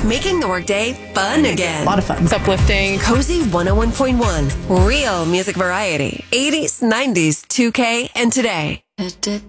making the workday fun again. A lot of fun. It's uplifting. Cozy 101.1. Real music variety. 80s, 90s, 2K, and today.